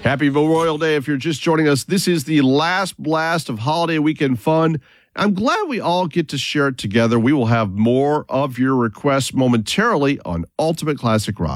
Happy Memorial Day. If you're just joining us, this is the last blast of holiday weekend fun. I'm glad we all get to share it together. We will have more of your requests momentarily on Ultimate Classic Rock.